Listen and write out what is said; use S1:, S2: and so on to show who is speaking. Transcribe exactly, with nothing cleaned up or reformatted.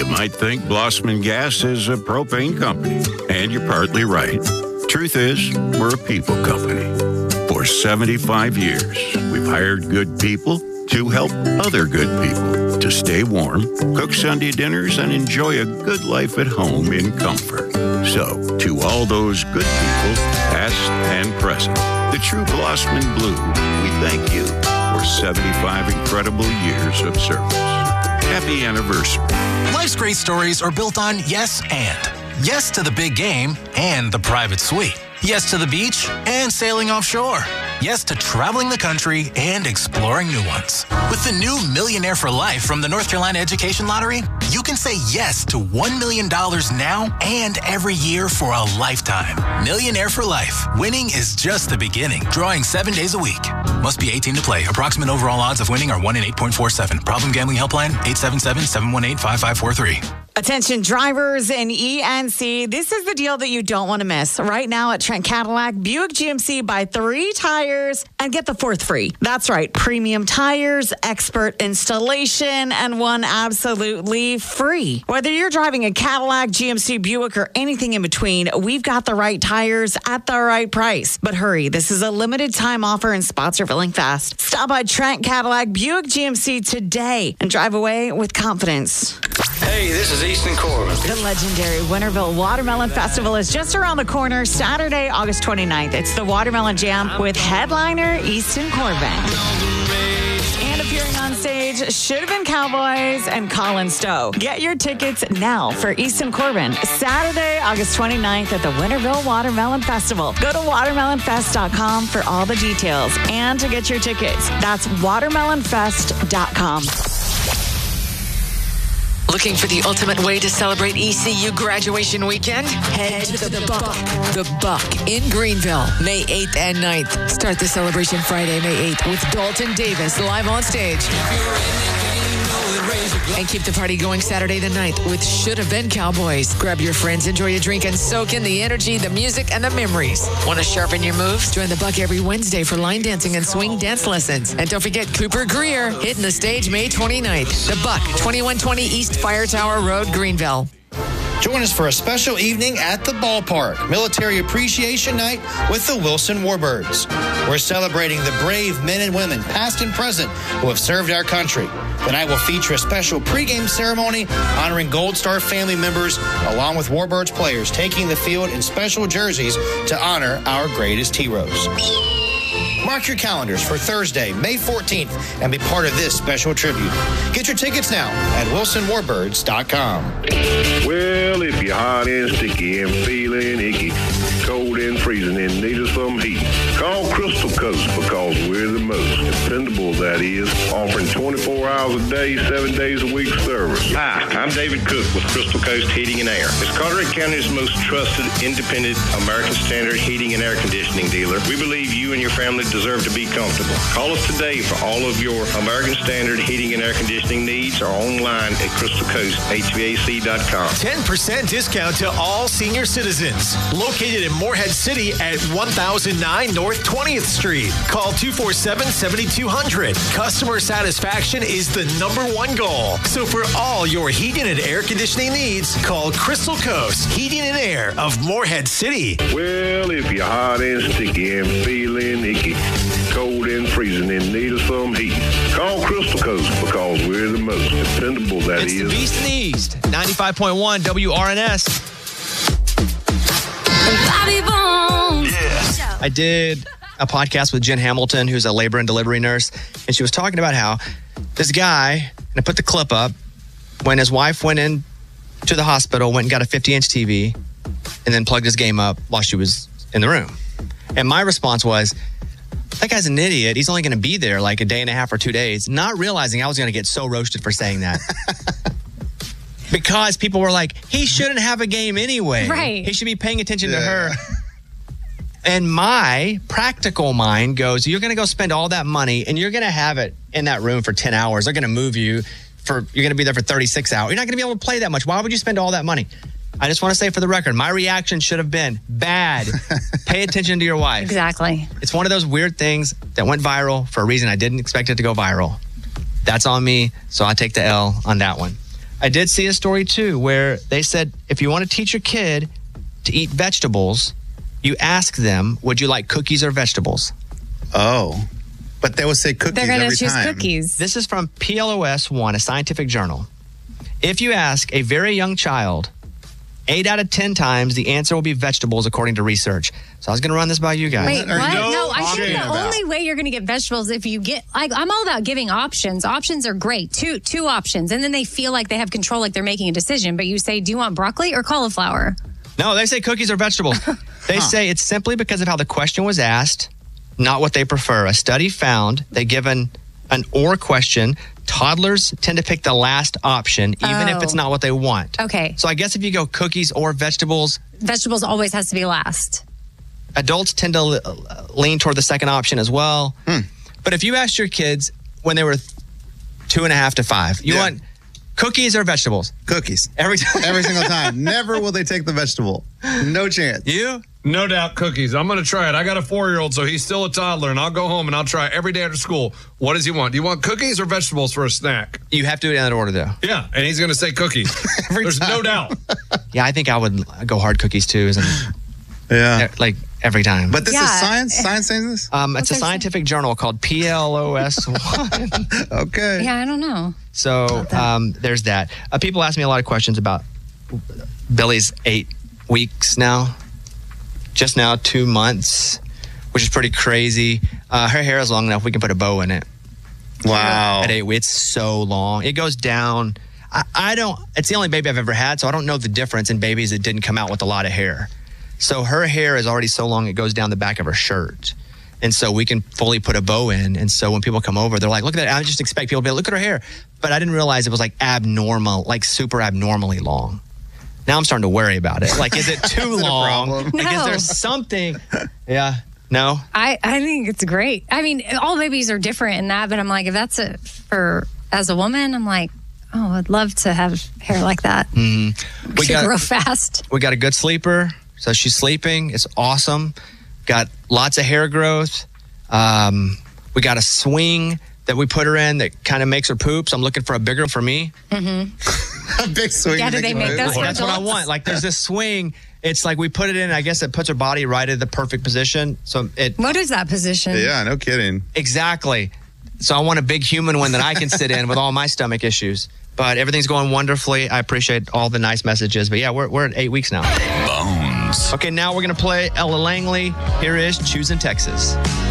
S1: might think Blossman Gas is a propane company, and you're partly right. Truth is, we're a people company. For seventy-five years, we've hired good people to help other good people to stay warm, cook Sunday dinners, and enjoy a good life at home in comfort. So, to all those good people, past and present, the true Blossman Blue, we thank you for seventy-five incredible years of service. Happy anniversary.
S2: Life's great stories are built on yes and. Yes to the big game and the private suite. Yes to the beach and sailing offshore. Yes to traveling the country and exploring new ones. With the new Millionaire for Life from the North Carolina Education Lottery, you can say yes to one million dollars now and every year for a lifetime. Millionaire for Life. Winning is just the beginning. Drawing seven days a week. Must be eighteen to play. Approximate overall odds of winning are one in eight point four seven. Problem gambling helpline eight seven seven, seven one eight, five five four three.
S3: Attention drivers in E N C. This is the deal that you don't want to miss. Right now at Trent Cadillac, Buick G M C, buy three tires and get the fourth free. That's right. Premium tires, expert installation, and one absolutely free. Whether you're driving a Cadillac, G M C, Buick, or anything in between, we've got the right tires at the right price. But hurry, this is a limited time offer and spots are filling fast. Stop by Trent Cadillac, Buick G M C today and drive away with confidence.
S4: Hey, this is Easton Corbin.
S3: The legendary Winterville Watermelon Festival is just around the corner, Saturday, August twenty-ninth. It's the Watermelon Jam with headliner Easton Corbin. And appearing on stage, Should Have Been Cowboys and Colin Stowe. Get your tickets now for Easton Corbin, Saturday, August twenty-ninth at the Winterville Watermelon Festival. Go to watermelon fest dot com for all the details and to get your tickets. That's watermelon fest dot com.
S5: Looking for the ultimate way to celebrate E C U graduation weekend? Head to the Buck. The Buck in Greenville, May eighth and ninth. Start the celebration Friday, May eighth with Dalton Davis live on stage. And keep the party going Saturday the ninth with Should Have Been Cowboys. Grab your friends, enjoy a drink, and soak in the energy, the music, and the memories. Want to sharpen your moves? Join the Buck every Wednesday for line dancing and swing dance lessons. And don't forget Cooper Greer hitting the stage May twenty-ninth. The Buck, twenty-one twenty East Fire Tower Road, Greenville.
S6: Join us for a special evening at the ballpark, Military Appreciation Night with the Wilson Warbirds. We're celebrating the brave men and women, past and present, who have served our country. The night will feature a special pregame ceremony honoring Gold Star family members, along with Warbirds players taking the field in special jerseys to honor our greatest heroes. Mark your calendars for Thursday, May fourteenth, and be part of this special tribute. Get your tickets now at wilson warbirds dot com.
S7: Well, if you're hot and sticky and feeling icky, cold and freezing and need some heat, call Crystal Coast because we're the most dependable, that is, offering twenty-four hours a day, seven days a week service.
S8: Hi, I'm David Cook with Crystal Coast Heating and Air. As Carteret County's most trusted, independent, American Standard heating and air conditioning dealer, we believe you and your family deserve to be comfortable. Call us today for all of your American Standard heating and air conditioning needs or online at crystal coast h v a c dot com.
S9: ten percent discount to all senior citizens. Located in Morehead City at one thousand nine North twentieth Street. Call two four seven, seven two zero zero. Customer satisfaction is the number one goal. So for all your heating and air conditioning needs, call Crystal Coast Heating and Air of Morehead City.
S7: Well, if you're hot and sticky and feeling icky, cold and freezing and need some heat, call Crystal Coast because we're the most dependable, that
S10: it's
S7: is.
S10: It's the Beast in the East, ninety-five point one W R N S.
S11: Bobby Bones.
S10: Yeah. I did a podcast with Jen Hamilton, who's a labor and delivery nurse, and she was talking about how this guy, and I put the clip up, when his wife went in to the hospital, went and got a fifty-inch T V, and then plugged his game up while she was in the room. And my response was, that guy's an idiot. He's only going to be there like a day and a half or two days, not realizing I was going to get so roasted for saying that. Because people were like, he shouldn't have a game anyway.
S12: Right.
S10: He should be paying attention yeah. to her. And my practical mind goes, you're going to go spend all that money and you're going to have it in that room for ten hours. They're going to move you for, you're going to be there for thirty-six hours. You're not going to be able to play that much. Why would you spend all that money? I just want to say for the record, my reaction should have been bad. Pay attention to your wife.
S12: Exactly.
S10: It's one of those weird things that went viral for a reason I didn't expect it to go viral. That's on me, so I take the L on that one. I did see a story too where they said if you want to teach your kid to eat vegetables, you ask them, would you like cookies or vegetables?
S12: Oh, but they would say cookies
S13: They're going
S12: every
S13: to choose
S12: time.
S13: cookies.
S10: This is from P L O S one, a scientific journal. If you ask a very young child, eight out of ten times the answer will be vegetables according to research. So I was going to run this by you guys.
S13: Wait, what?
S12: no
S13: No, I think
S12: option
S13: the
S12: about.
S13: only way you're going to get vegetables if you get like I'm all about giving options. Options are great. Two two options. And then they feel like they have control, like they're making a decision. But you say, do you want broccoli or cauliflower?
S10: No, they say cookies or vegetables. They
S12: Huh.
S10: say it's simply because of how the question was asked, not what they prefer. A study found that given an or question, toddlers tend to pick the last option, even if
S13: Oh.
S10: it's not what they want.
S13: Okay.
S10: So I guess if you go cookies or vegetables,
S13: Vegetables always has to be last.
S10: adults tend to le- lean toward the second option as well.
S12: Hmm.
S10: But if you asked your kids when they were th- two and a half to five, you
S12: Yeah.
S10: want cookies or vegetables?
S12: Cookies.
S10: Every time.
S12: Every single time. Never will they take the vegetable. No chance.
S10: You?
S14: No doubt cookies. I'm going to try it. I got a four-year-old, so he's still a toddler, and I'll go home and I'll try it every day after school. What does he want? Do you want cookies or vegetables for a snack?
S10: You have to do it in that order, though.
S14: Yeah, and he's going to say cookies. There's no doubt.
S10: Yeah, I think I would go hard cookies too, isn't
S12: Yeah.
S10: it? Like every time.
S12: But this
S13: Yeah.
S12: is science? Science saying this?
S10: Um, it's a scientific journal called P L O S one.
S12: Okay.
S13: Yeah, I don't know.
S10: So um, there's that. Uh, people ask me a lot of questions about Billy's eight weeks now. Just now, two months, which is pretty crazy. Uh, her hair is long enough we can put a bow in it.
S12: Wow.
S10: At eight weeks, it's so long. It goes down. I, I don't, it's the only baby I've ever had, so I don't know the difference in babies that didn't come out with a lot of hair. So her hair is already so long, it goes down the back of her shirt. And so we can fully put a bow in. And so when people come over, they're like, look at that. I just expect people to be like, look at her hair. But I didn't realize it was like abnormal, like super abnormally long. Now I'm starting to worry about it. Like, is it too
S12: Is it a
S10: long?
S12: problem?
S10: Like, is
S13: No.
S10: there something? Yeah. No?
S13: I, I think it's great. I mean, all babies are different in that, but I'm like, if that's a, for, as a woman, I'm like, oh, I'd love to have hair like that.
S10: Mm-hmm. We
S13: Should
S10: got,
S13: grow fast.
S10: we got a good sleeper. So she's sleeping. It's awesome. Got lots of hair growth. Um, we got a swing that we put her in that kind of makes her poop. So I'm looking for a bigger for me.
S13: Mm-hmm.
S12: A big swing.
S13: Yeah, do they make those for
S10: That's what I
S13: adults?
S10: want. Like there's this swing. It's like we put it in. I guess it puts her body right at the perfect position. So it
S13: What is that position?
S12: Yeah, no kidding.
S10: exactly. So I want a big human one that I can sit in with all my stomach issues. But everything's going wonderfully. I appreciate all the nice messages. But yeah, we're we're at eight weeks now.
S15: Bones.
S10: Okay, now we're gonna play Ella Langley. Here is Choosing Texas.